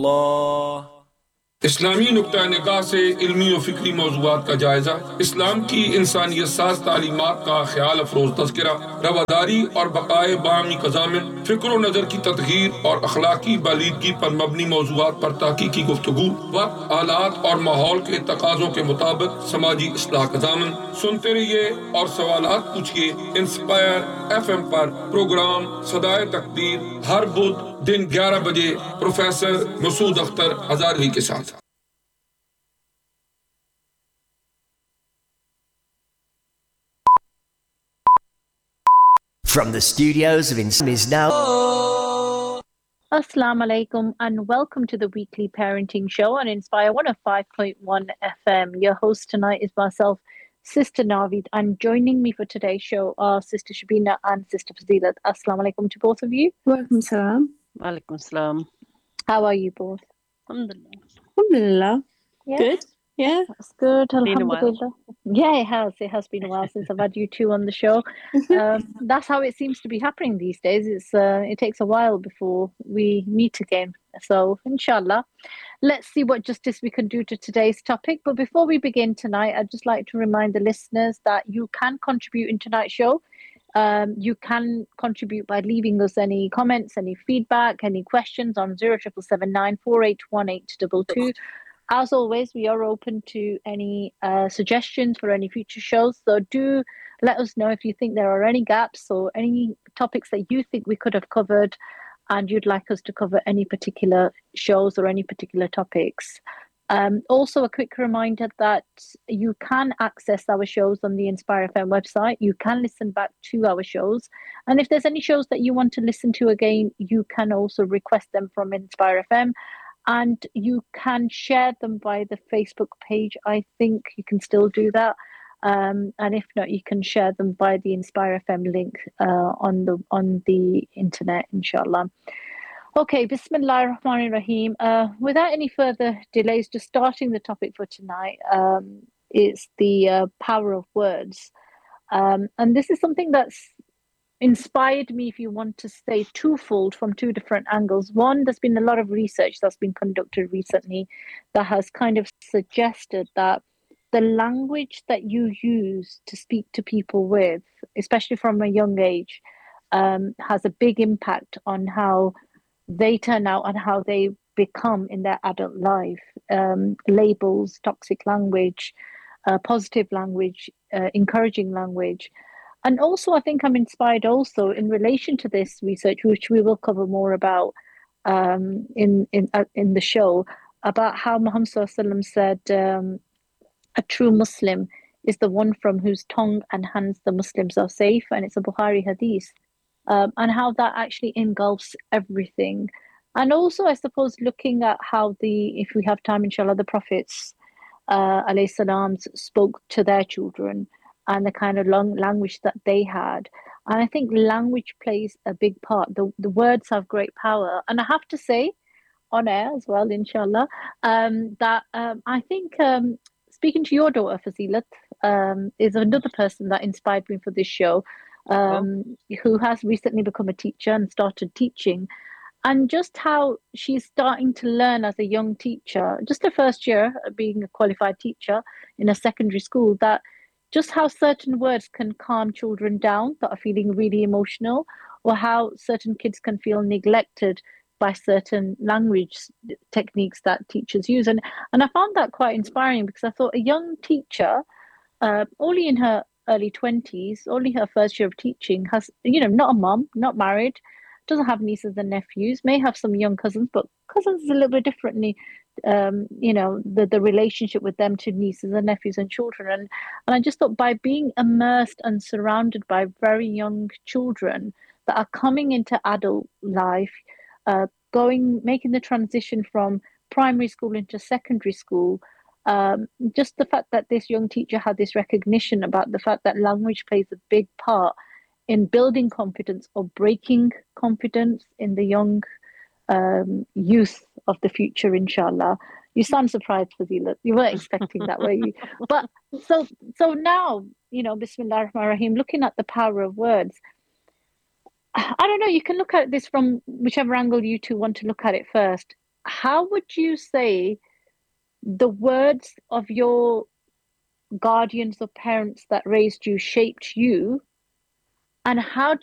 इस्लामी नुक्ता निगाह से इल्मी और फिक्री मौज़ूआत का जायजा, इस्लाम की इंसानियत साज तालीमात का ख्याल अफरोज तज़किरा, रवादारी और बकाए बामी क़ज़ामिन, फ़िक्र व नज़र की तत्हीर और अखलाकी बालीदगी पर मबनी मौज़ूआत पर तहक़ीक़ी गुफ्तगू, वक्त, हालात और माहौल के तकाज़ों के मुताबिक समाजी इस्लाह क़ज़ामिन। सुनते रहिए और सवालात पूछिए। इंस्पायर FM पर प्रोग्राम सदाए तकदीर हर बुध दिन 11 बजे प्रोफेसर मसूद अख्तर हजारी के साथ। From the studios of is now. Assalamu alaikum and welcome to the weekly parenting show on Inspire 105.1 FM. Your host tonight is myself, Sister Naveed, and joining me for today's show are Sister Shabina and Sister Fazilat. Assalamu alaikum to both of you. Walaikum salam. Walaikum salam. How are you both? Alhamdulillah. Alhamdulillah. Yeah. Good. Yeah. That's good. Been a while. Alhamdulillah. Yeah, it has. It has been a while since I've had you two on the show. That's how it seems to be happening these days. It takes a while before we meet again. So, inshallah, let's see what justice we can do to today's topic. But before we begin tonight, I'd just like to remind the listeners that you can contribute in tonight's show. You can contribute by leaving us any comments, any feedback, any questions on 0779 481822. As always, we are open to any suggestions for any future shows. So do let us know if you think there are any gaps or any topics that you think we could have covered and you'd like us to cover any particular shows or any particular topics. Also, a quick reminder that you can access our shows on the Inspire FM website. You can listen back to our shows. And if there's any shows that you want to listen to again, you can also request them from Inspire FM. And you can share them by the Facebook page. I think you can still do that. And if not, you can share them by the Inspire FM link on the internet, inshallah. Okay, Bismillah ar-Rahman ar-Rahim. Without any further delays, just starting the topic for tonight, is the power of words. And this is something that's inspired me, if you want to say, twofold from two different angles. One, there's been a lot of research that's been conducted recently that has kind of suggested that the language that you use to speak to people with, especially from a young age, has a big impact on how they turn out and how they become in their adult life. Labels, toxic language, positive language, encouraging language. And also, I think I'm inspired also in relation to this research, which we will cover more about in the show, about how Muhammad SAW said a true Muslim is the one from whose tongue and hands the Muslims are safe, and it's a Bukhari hadith, and how that actually engulfs everything. And also, I suppose, looking at how if we have time, inshallah, the prophets, alayhi salams, spoke to their children and the kind of language that they had. And I think language plays a big part. The words have great power. And I have to say, on air as well, inshallah, that I think speaking to your daughter, Fazilat, is another person that inspired me for this show, who has recently become a teacher and started teaching. And just how she's starting to learn as a young teacher, just her first year being a qualified teacher in a secondary school, that just how certain words can calm children down that are feeling really emotional, or how certain kids can feel neglected by certain language techniques that teachers use. And I found that quite inspiring, because I thought a young teacher, only in her early 20s, only her first year of teaching, has, not a mom, not married, doesn't have nieces and nephews, may have some young cousins, but cousins is a little bit differently, the relationship with them to nieces and nephews and children. And I just thought, by being immersed and surrounded by very young children that are coming into adult life, making the transition from primary school into secondary school, just the fact that this young teacher had this recognition about the fact that language plays a big part in building confidence or breaking confidence in the young youth of the future, inshallah. You sound surprised, Fazila. You weren't expecting that, were you? But so now, Bismillah ar-Rahman ar-Rahim, looking at the power of words, I don't know, you can look at this from whichever angle you two want to look at it first. how would you say the words of your guardians or parents that raised you shaped you, and how